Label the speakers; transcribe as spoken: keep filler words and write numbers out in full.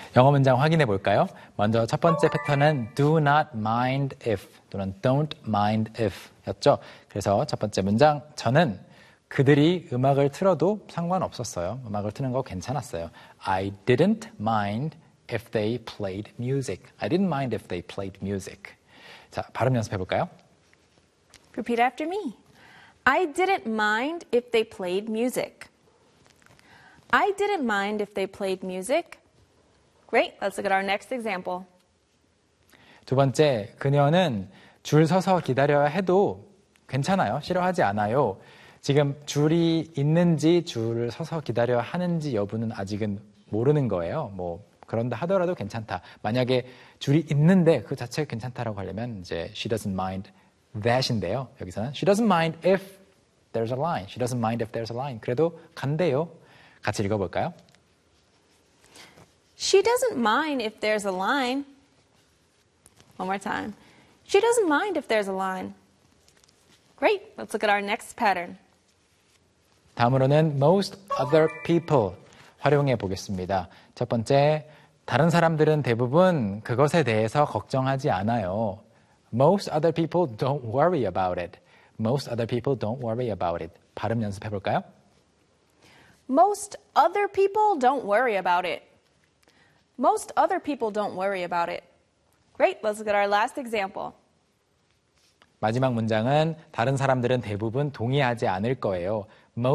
Speaker 1: 영어 문장 확인해 볼까요? 먼저 첫 번째 패턴은 do not mind if 또는 don't mind if 였죠. 그래서 첫 번째 문장, 저는 그들이 음악을 틀어도 상관없었어요. 음악을 트는 거 괜찮았어요. I didn't mind if they played music. I didn't mind if they played music. 자, 발음 연습해 볼까요?
Speaker 2: Repeat after me. I didn't mind if they played music. I didn't mind if they played music. Great. Let's look at our next example.
Speaker 1: 두 번째, 그녀는 줄 서서 기다려야 해도 괜찮아요. 싫어하지 않아요. 지금 줄이 있는지 줄을 서서 기다려야 하는지 여부는 아직은 모르는 거예요. 뭐 그런다 하더라도 괜찮다. 만약에 줄이 있는데 그 자체가 괜찮다라고 하려면 이제 she doesn't mind that인데요. 여기서는 she doesn't mind if there's a line. She doesn't mind if there's a line. 그래도 간대요. 같이 읽어볼까요?
Speaker 2: She doesn't mind if there's a line. One more time. She doesn't mind if there's a line. Great. Let's look at our next pattern.
Speaker 1: 다음으로는 most other people 활용해 보겠습니다. 첫 번째, 다른 사람들은 대부분 그것에 대해서 걱정하지 않아요. Most other people don't worry about it. Most other people don't worry about it. 발음 연습해 볼까요?
Speaker 2: Most other people don't worry about it. Most other people don't worry about it. Great. Let's look at our last example.
Speaker 1: 마지막 문장은 다른 사람들은 대부분 동의하지 않을 거예요.